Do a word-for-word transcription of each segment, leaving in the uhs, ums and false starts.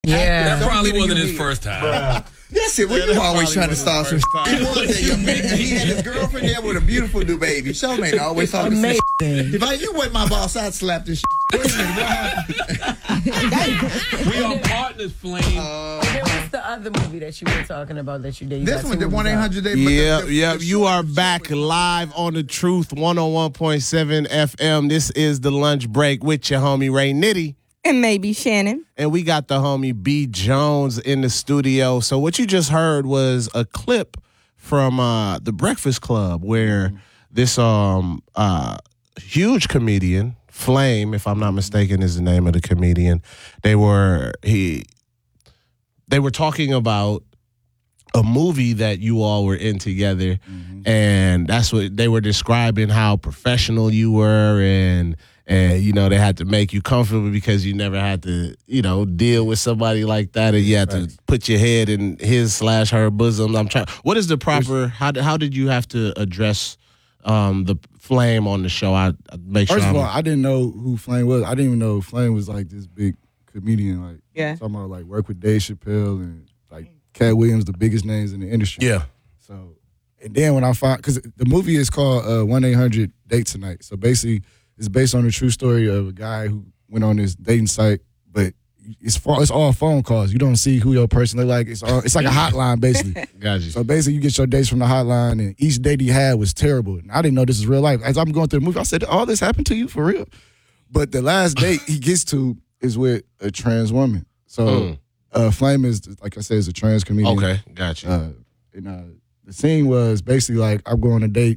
Yeah. That probably wasn't his first time. Yes, it was. Yeah, You always trying to wasn't start some his shit. He was that young man. He had his girlfriend there with a beautiful new baby. Charlamagne always talking Amazing. shit. If I, you wasn't my boss, I'd slap this shit. Wait a minute, what happened? We are partners, Flame. And then what's the other movie that you were talking about that you did? You This got one, two the one movies eight out. hundred day. Yeah, yeah. You are back live on the Truth one oh one point seven F M. This is the lunch break with your homie Ray Nitty. And maybe Shannon. And we got the homie B Jones in the studio. So what you just heard was a clip from uh, the Breakfast Club where this um uh huge comedian, Flame, if I'm not mistaken, is the name of the comedian. They were he they were talking about a movie that you all were in together, mm-hmm. and that's what they were describing, how professional you were, and and you know they had to make you comfortable because you never had to, you know, deal with somebody like that, and you had to put your head in his slash her bosom. I'm trying. What is the proper? How how did you have to address um, the Flame on the show? I, I make sure. First of I'm, all, I didn't know who Flame was. I didn't even know Flame was like this big comedian. Like, yeah, talking about like work with Dave Chappelle and like Cat Williams, the biggest names in the industry. Yeah. So, and then when I found, because the movie is called uh, one eight hundred Date Tonight. So basically, it's based on a true story of a guy who went on this dating site, but it's far, it's all phone calls. You don't see who your person look like. It's all, it's like a hotline basically. Got you. So basically, you get your dates from the hotline, and each date he had was terrible. And I didn't know this was real life. As I'm going through the movie, I said, "All this happened to you for real?" But the last date he gets to is with a trans woman. So Mm. uh, Flame is, like I said, is a trans comedian. Okay, got you. Uh, and uh, the scene was basically like I'm going on a date.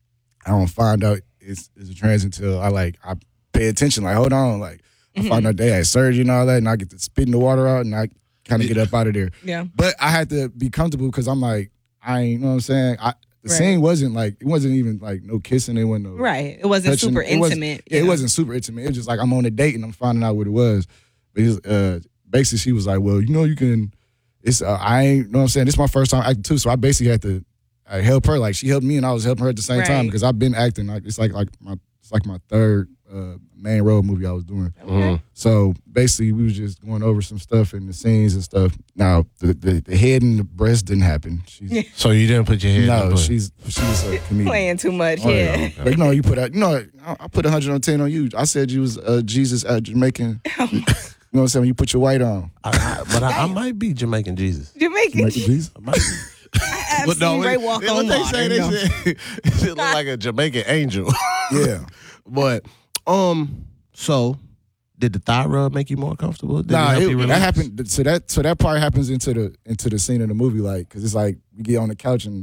I don't find out it's, it's a trans until I like I pay attention. Like, hold on, like I Mm-hmm. find out they had surgery and all that, and I get to spitting the water out, and I kind of get up out of there. Yeah. But I had to be comfortable because I'm like, I ain't, you know what I'm saying? I, the Right. scene wasn't like, it wasn't even like no kissing. It wasn't no Right. It wasn't touching. super It wasn't- intimate. Yeah, it you know? wasn't super intimate. It was just like I'm on a date and I'm finding out what it was. But it was, uh, basically, she was like, well, you know, you can, it's, uh, I ain't, you know what I'm saying? This is my first time acting too. So I basically had to I help her. Like she helped me and I was helping her at the same Right. time because I've been acting. Like it's like like my it's like my third uh, main role movie I was doing. Mhm. So basically, we was just going over some stuff in the scenes and stuff. Now the the, the head and the breast didn't happen. She's So you didn't put your head. in no, the butt. she's she's a comedian. Playing too much, Oh, yeah. But you know, you put out, you know, I I put one hundred on ten on you. I said you was uh, Jesus uh, Jamaican. You know what I'm saying? When you put your white on. I, I, but I, I might be Jamaican Jesus. Jamaican. Jamaican Jesus. I might be. I But no, Ray it- walk it- on what they water. say, they No. said it look like a Jamaican angel. Yeah. But um, so did the thigh rub make you more comfortable? Did Nah, help it, you that relax? happened. So that so that part happens into the into the scene of the movie, like, because it's like we get on the couch and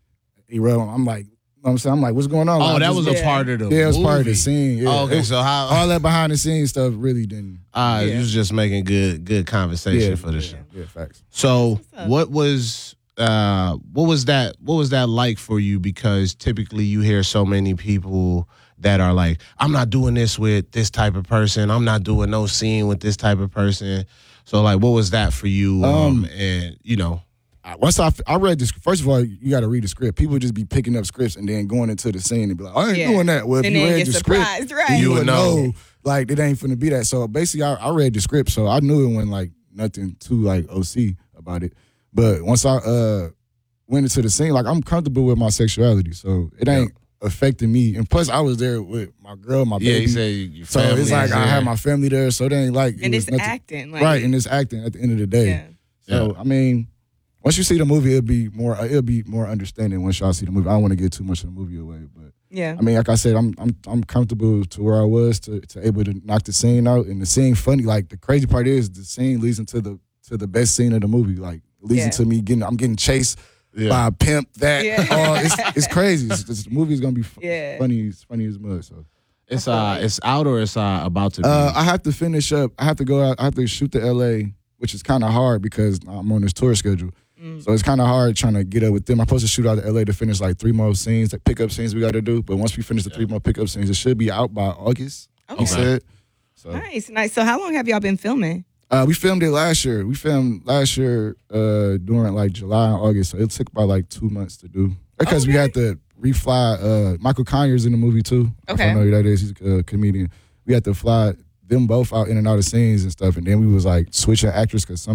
he rub. I'm like, you know what I'm saying, I'm like, what's going on? Oh, Like, that just- was a Yeah. part of the yeah, it was part of the movie. scene. Yeah. Oh, okay, It- so how? all that behind the scenes stuff really didn't. Uh, Yeah. You was just making good good conversation Yeah, for the yeah, show. Yeah, facts. So up? what was uh what was that what was that like for you? Because typically you hear so many people that are like, I'm not doing this with this type of person. I'm not doing no scene with this type of person. So like, what was that for you? Um, Um, and you know, I- Once I, I read this, first of all, you got to read the script. People just be picking up scripts and then going into the scene and be like, I ain't Yeah. doing that. Well, if And you then read get the surprised, script, right. you, You would would know. know. like it ain't finna be that. So basically, I, I read the script, so I knew it wasn't like nothing too like O C about it. But once I uh, went into the scene, like I'm comfortable with my sexuality, so it ain't affecting me. And plus, I was there with my girl, my yeah, baby. you say your so family it's like is I there. had my family there, so it ain't like And it it's was nothing- acting. Like, right, and it's acting at the end of the day. Yeah. So I mean, once you see the movie, it'll be more it'll be more understanding once y'all see the movie. I don't want to get too much of the movie away, but Yeah. I mean, like I said, I'm I'm I'm comfortable to where I was to to able to knock the scene out, and the scene funny. Like the crazy part is the scene leads into the to the best scene of the movie. Like it leads Yeah. into me getting I'm getting chased Yeah. by a pimp. That Yeah. oh, it's it's crazy. It's, it's, the movie is gonna be f- Yeah. funny. It's funny as mud. So. It's uh, it's out or it's uh about to be. Uh, I have to finish up. I have to go out. I have to shoot to L A, which is kind of hard because I'm on this tour schedule. So it's kind of hard trying to get up with them. I'm supposed to shoot out to L A to finish like three more scenes, like pickup scenes we got to do. But once we finish the three more pickup scenes, it should be out by August. Okay. He said. So Nice, nice. So how long have y'all been filming? uh, we filmed it last year. We filmed last year uh, during like July and August. So it took about like two months to do because we Okay. had to refly. Uh, Michael Conyers in the movie too. If Okay. I know who that is. He's a uh, comedian. We had to fly them both out in and out of scenes and stuff, and then we was like switching actors because some